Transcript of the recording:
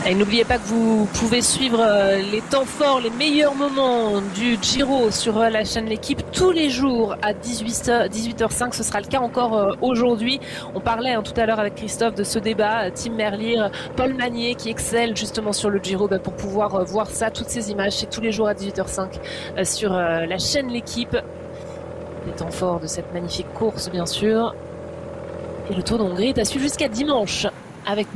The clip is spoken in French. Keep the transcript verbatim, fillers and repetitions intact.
Et n'oubliez pas que vous pouvez suivre les temps forts, les meilleurs moments du Giro sur la chaîne L'Équipe tous les jours à dix-huit heures cinq. Ce sera le cas encore aujourd'hui. On parlait hein, tout à l'heure avec Christophe de ce débat, Tim Merlier, Paul Magnier qui excelle justement sur le Giro bah, pour pouvoir voir ça, toutes ces images, c'est tous les jours à dix-huit heures cinq sur la chaîne L'Équipe. Les temps forts de cette magnifique course bien sûr. Et le Tour de Hongrie est à suivre jusqu'à dimanche avec